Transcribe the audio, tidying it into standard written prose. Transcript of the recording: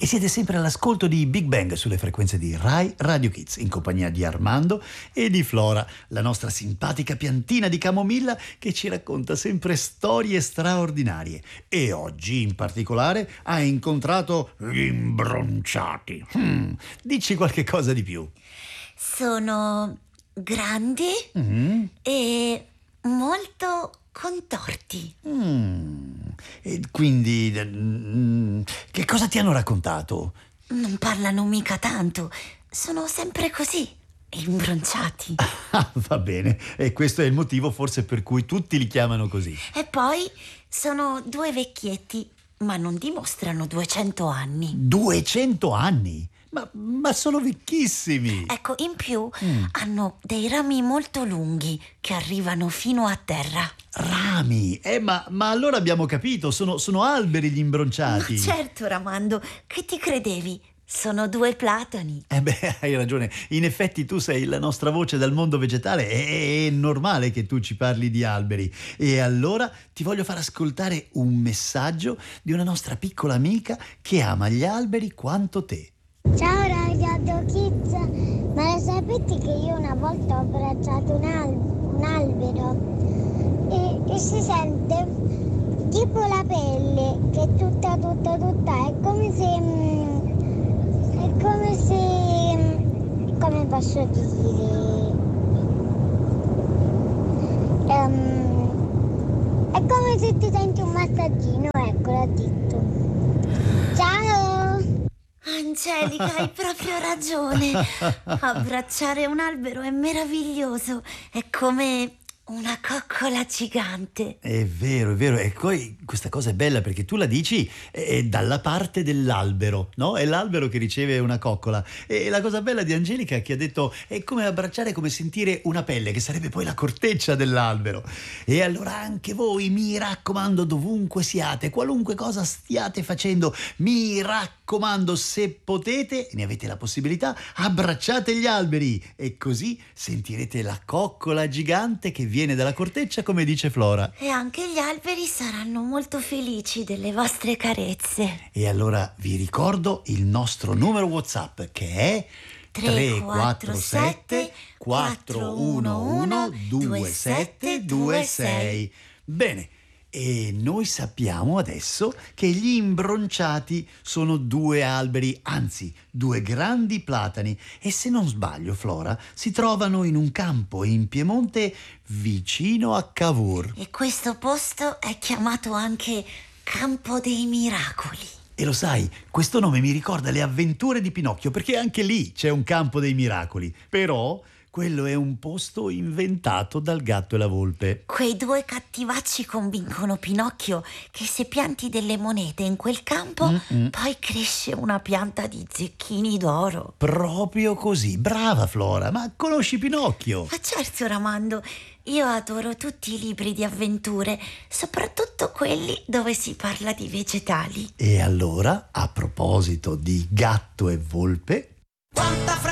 E siete sempre all'ascolto di Big Bang sulle frequenze di Rai Radio Kids, in compagnia di Armando e di Flora, la nostra simpatica piantina di camomilla che ci racconta sempre storie straordinarie. E oggi in particolare ha incontrato gli imbronciati. Dici qualche cosa di più. Sono grandi e molto contorti. E quindi, che cosa ti hanno raccontato? Non parlano mica tanto, sono sempre così, imbronciati. Ah, va bene, e questo è il motivo forse per cui tutti li chiamano così. E poi sono due vecchietti, ma non dimostrano 200 anni. 200 anni? Ma sono vecchissimi! Ecco, in più hanno dei rami molto lunghi che arrivano fino a terra. Rami? Ma allora abbiamo capito, sono alberi gli imbronciati. Ma certo, Ramando, che ti credevi? Sono due platani. Hai ragione, in effetti tu sei la nostra voce dal mondo vegetale, è normale che tu ci parli di alberi. E allora ti voglio far ascoltare un messaggio di una nostra piccola amica che ama gli alberi quanto te. Ciao Radio Kids, ma lo sapete che io una volta ho abbracciato un albero e si sente tipo la pelle che è tutta, è come posso dire, è come se ti senti un massaggino, ecco, l'ho detto. Ciao! Angelica, hai proprio ragione. Abbracciare un albero è meraviglioso. È come una coccola gigante. È vero, e poi questa cosa è bella perché tu la dici dalla parte dell'albero, no? È l'albero che riceve una coccola. E la cosa bella di Angelica è che ha detto è come abbracciare, come sentire una pelle, che sarebbe poi la corteccia dell'albero. E allora anche voi, mi raccomando, dovunque siate, qualunque cosa stiate facendo, mi raccomando, se potete, ne avete la possibilità, abbracciate gli alberi e così sentirete la coccola gigante che viene dalla corteccia, come dice Flora. E anche gli alberi saranno molto felici delle vostre carezze. E allora vi ricordo il nostro numero WhatsApp che è 347 411 2726. Bene. E noi sappiamo adesso che gli imbronciati sono due alberi, anzi due grandi platani, e se non sbaglio, Flora, si trovano in un campo in Piemonte vicino a Cavour. E questo posto è chiamato anche Campo dei Miracoli. E lo sai, questo nome mi ricorda le avventure di Pinocchio, perché anche lì c'è un campo dei miracoli, però quello è un posto inventato dal gatto e la volpe. Quei due cattivacci convincono Pinocchio che se pianti delle monete in quel campo, poi cresce una pianta di zecchini d'oro. Proprio così, brava Flora, ma conosci Pinocchio? Ma certo, Ramando, io adoro tutti i libri di avventure, soprattutto quelli dove si parla di vegetali. E allora, a proposito di gatto e volpe, quanta